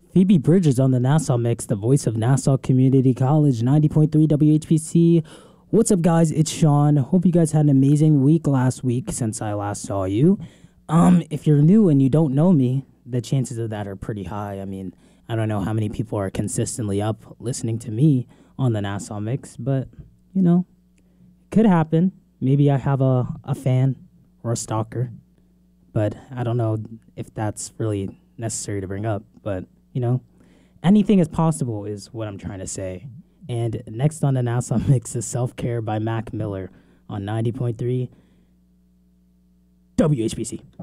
Phoebe Bridges on the Nassau Mix, the voice of Nassau Community College, 90.3 WHPC. What's up, guys? It's Sean. Hope you guys had an amazing week last week since I last saw you. If you're new and you don't know me, the chances of that are pretty high. I mean, I don't know how many people are consistently up listening to me on the Nassau Mix, but, you know, it could happen. Maybe I have a fan or a stalker, but I don't know if that's really necessary to bring up. But, you know, anything is possible is what I'm trying to say. And next on the Nassau Mix is Self-Care by Mac Miller on 90.3 WHBC.